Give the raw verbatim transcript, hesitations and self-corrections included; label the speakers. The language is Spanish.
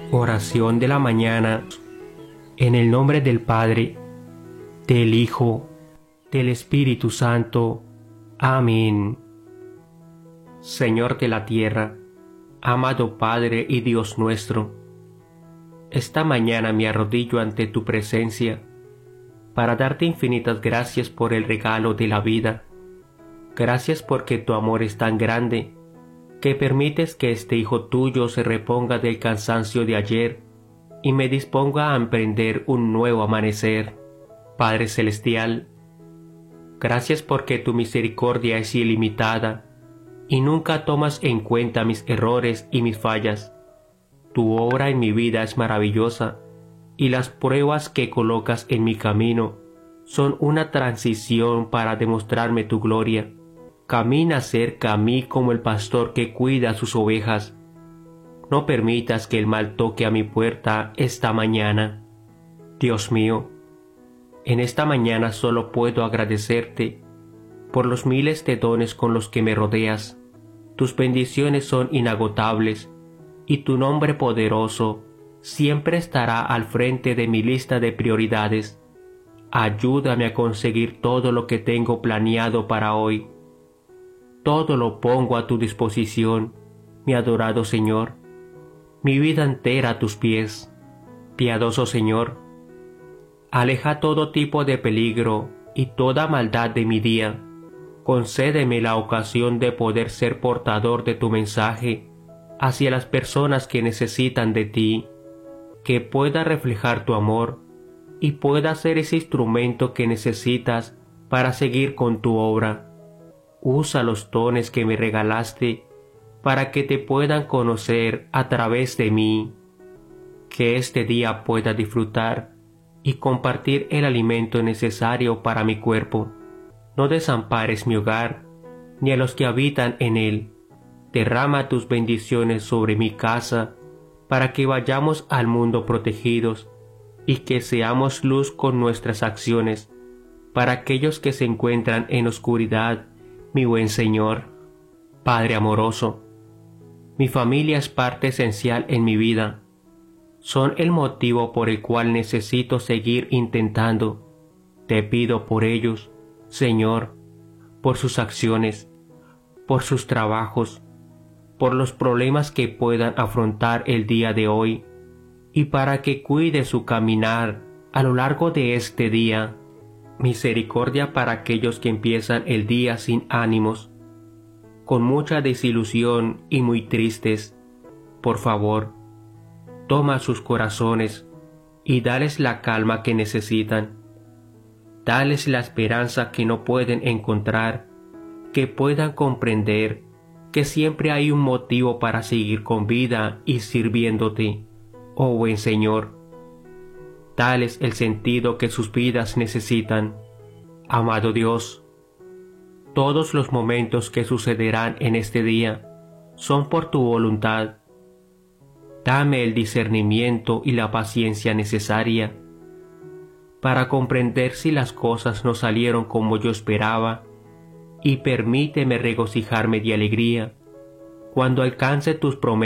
Speaker 1: Oración de la mañana. En el nombre del Padre, del Hijo, del Espíritu Santo. Amén. Señor de la tierra, amado Padre y Dios nuestro, esta mañana me arrodillo ante tu presencia para darte infinitas gracias por el regalo de la vida. Gracias porque tu amor es tan grande que permites que este hijo tuyo se reponga del cansancio de ayer y me disponga a emprender un nuevo amanecer. Padre Celestial, gracias porque tu misericordia es ilimitada y nunca tomas en cuenta mis errores y mis fallas. Tu obra en mi vida es maravillosa y las pruebas que colocas en mi camino son una transición para demostrarme tu gloria. Camina cerca a mí como el pastor que cuida a sus ovejas. No permitas que el mal toque a mi puerta esta mañana. Dios mío, en esta mañana solo puedo agradecerte por los miles de dones con los que me rodeas. Tus bendiciones son inagotables y tu nombre poderoso siempre estará al frente de mi lista de prioridades. Ayúdame a conseguir todo lo que tengo planeado para hoy. Todo lo pongo a tu disposición, mi adorado Señor, mi vida entera a tus pies. Piadoso Señor, aleja todo tipo de peligro y toda maldad de mi día. Concédeme la ocasión de poder ser portador de tu mensaje hacia las personas que necesitan de ti, que pueda reflejar tu amor y pueda ser ese instrumento que necesitas para seguir con tu obra. Usa los dones que me regalaste para que te puedan conocer a través de mí. Que este día pueda disfrutar y compartir el alimento necesario para mi cuerpo. No desampares mi hogar, ni a los que habitan en él. Derrama tus bendiciones sobre mi casa, para que vayamos al mundo protegidos, y que seamos luz con nuestras acciones, para aquellos que se encuentran en oscuridad, mi buen Señor. Padre amoroso, mi familia es parte esencial en mi vida. Son el motivo por el cual necesito seguir intentando. Te pido por ellos, Señor, por sus acciones, por sus trabajos, por los problemas que puedan afrontar el día de hoy, y para que cuide su caminar a lo largo de este día. Misericordia para aquellos que empiezan el día sin ánimos, con mucha desilusión y muy tristes. Por favor, toma sus corazones y dales la calma que necesitan. Dales la esperanza que no pueden encontrar, que puedan comprender que siempre hay un motivo para seguir con vida y sirviéndote, oh buen Señor. Dales el sentido que sus vidas necesitan. Amado Dios, todos los momentos que sucederán en este día son por tu voluntad. Dame el discernimiento y la paciencia necesaria para comprender si las cosas no salieron como yo esperaba, y permíteme regocijarme de alegría cuando alcance tus promesas